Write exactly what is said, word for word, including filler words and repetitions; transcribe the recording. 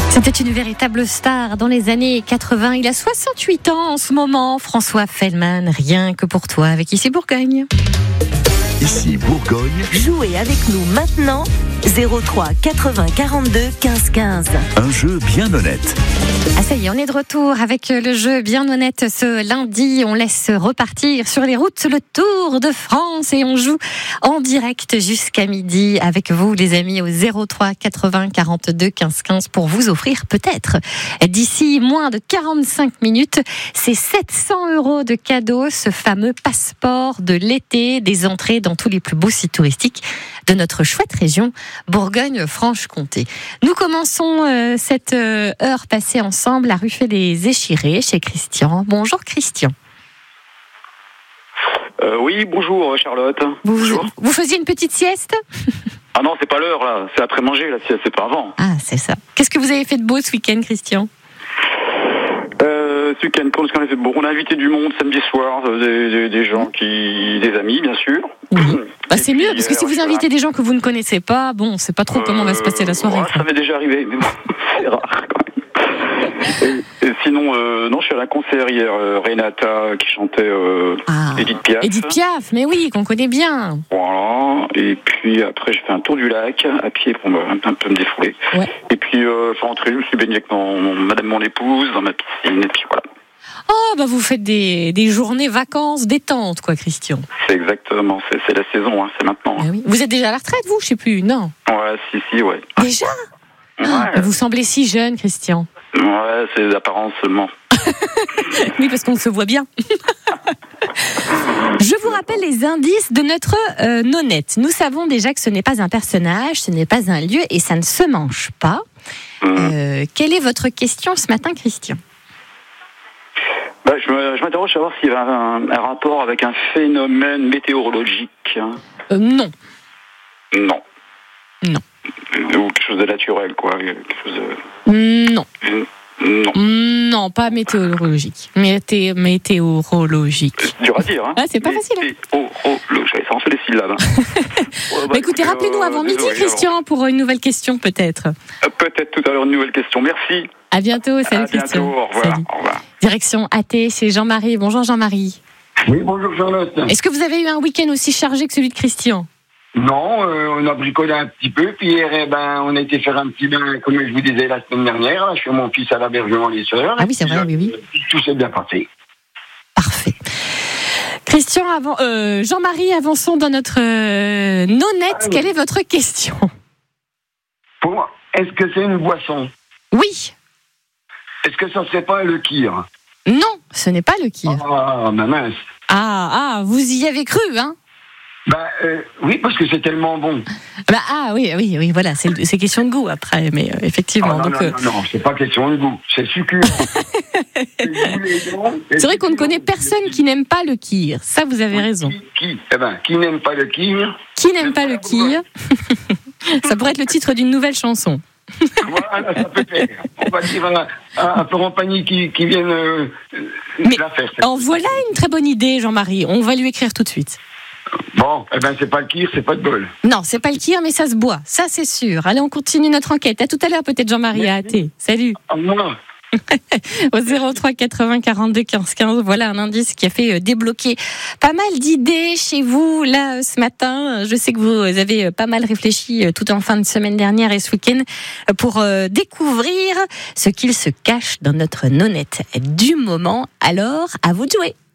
C'était une véritable star dans les années quatre-vingts. Il a soixante-huit ans en ce moment. François Fellman, rien que pour toi, avec Ici Bourgogne. Ici Bourgogne. Jouez avec nous maintenant. zéro trois quatre-vingts quarante-deux quinze quinze. Un jeu bien honnête. Ah ça y est, on est de retour avec le jeu bien honnête ce lundi. On laisse repartir sur les routes le Tour de France et on joue en direct jusqu'à midi avec vous les amis au zéro trois quatre-vingts quarante-deux quinze quinze pour vous offrir peut-être d'ici moins de quarante-cinq minutes ces sept cents euros de cadeaux, ce fameux passeport de l'été, des entrées dans tous les plus beaux sites touristiques de notre chouette région Bourgogne-Franche-Comté. Nous commençons euh, cette euh, heure passée ensemble à Ruffey les Échirés chez Christian. Bonjour Christian. Euh, oui, bonjour Charlotte. Vous, bonjour. Vous faisiez une petite sieste ? Ah non, c'est pas l'heure là, c'est après manger, là, c'est pas avant. Ah, c'est ça. Qu'est-ce que vous avez fait de beau ce week-end, Christian ? Euh, ce week-end, qu'est-ce qu'on a fait de beau ? On a invité du monde samedi soir, euh, des, des, des gens qui, des amis bien sûr. Oui. Bah, c'est puis, mieux parce que si euh, vous voilà. invitez des gens que vous ne connaissez pas, bon, on sait pas trop comment va se passer la soirée. Ouais, ça m'est déjà arrivé, mais bon, c'est rare quand même. Et, et sinon, euh, non, je suis à un concert hier, euh, Renata qui chantait euh, Ah, Edith Piaf. Edith Piaf, mais oui, qu'on connaît bien. Voilà, et puis après j'ai fait un tour du lac à pied pour me, un peu me défouler. Ouais. Et puis euh, je suis rentré, je me suis baigné avec mon, mon- madame mon épouse dans ma piscine, et puis voilà. Oh, bah vous faites des, des journées vacances détente, quoi, Christian. C'est exactement, c'est, c'est la saison, hein, c'est maintenant. Ah Hein. oui. Vous êtes déjà à la retraite, vous ? Je sais plus, non. Ouais, si, si, ouais. Déjà ? Ouais, Ah, vous semblez si jeune, Christian. ouais, c'est l'apparence seulement. Oui, parce qu'on se voit bien. Je vous rappelle les indices de notre euh, nonnette. Nous savons déjà que ce n'est pas un personnage, ce n'est pas un lieu et ça ne se mange pas. Hum. Euh, quelle est votre question ce matin, Christian ? Bah, je, me- je m'interroge à savoir s'il y a un, un rapport avec un phénomène météorologique. Hein. euh, Non. Non. Non. Ou quelque chose de naturel, quoi. Quelque chose de... Non. Non. Non, pas météorologique. Mété- météorologique. C'est dur à dire, hein. Ah, c'est pas facile, hein. Météorologique, ça en fait des syllabes. Hein. Ouais, Bah, écoutez, euh, rappelez-nous avant midi, désolé, Christian, pour une nouvelle question, peut-être. alors. Peut-être tout à l'heure une nouvelle question. Merci. À bientôt, salut à Christian. bientôt. Au revoir. Salut. Au revoir. Direction A T, c'est Jean-Marie. Bonjour Jean-Marie. Oui, bonjour Charlotte. Est-ce que vous avez eu un week-end aussi chargé que celui de Christian ? Non, euh, on a bricolé un petit peu, puis hier, eh ben, on a été faire un petit bain, comme je vous disais la semaine dernière, là, je suis mon fils à l'hébergement les sœurs. Ah oui, c'est vrai, oui, oui. Tout s'est bien passé. Parfait. Christian, avant, euh, Jean-Marie, avançons dans notre euh, nonnette. Ah oui. Quelle est votre question ? Pour moi, est-ce que c'est une boisson ? Oui. Est-ce que ça serait pas le kir ? Non, ce n'est pas le kir. Ah, ma mince. Ah, ah, vous y avez cru, hein ? Ben, euh, oui, parce que c'est tellement bon. Bah, ah oui, oui, oui, voilà, c'est, c'est question de goût après, mais euh, effectivement. Ah, non, donc, non, euh, non, non, c'est pas question de goût, c'est succulent. C'est goût les dents, c'est vrai qu'on ne connaît succulent. personne qui n'aime pas le kir. Ça, vous avez raison. Qui, qui, eh ben, qui n'aime pas le kir ? Qui n'aime pas le kir ? Ça pourrait être le titre d'une nouvelle chanson. Voilà, ça peut faire. On va dire à, à, à Florent Pagny qui, qui vienne euh, Mais la faire. cette En voilà une très bonne idée, Jean-Marie. On va lui écrire tout de suite. Bon, eh ben c'est pas le kir, c'est pas de bol. Non, c'est pas le kir, mais ça se boit. Ça, c'est sûr. Allez, on continue notre enquête. À tout à l'heure, peut-être, Jean-Marie, à A T. Salut. Au revoir. Au zéro trois quatre-vingts quarante-deux quinze quinze, voilà un indice qui a fait débloquer pas mal d'idées chez vous là ce matin. Je sais que vous avez pas mal réfléchi tout en fin de semaine dernière et ce week-end pour découvrir ce qu'il se cache dans notre nonnette du moment. Alors, à vous de jouer.